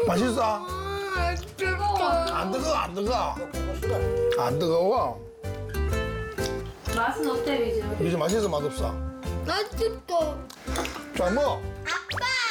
맛있어? 뜨거워. 안 뜨거워, 안 뜨거워. 안 뜨거워. 맛은 어때, 미주? 이제 맛있어, 맛없어? 맛있어. 잘 먹어. 아빠.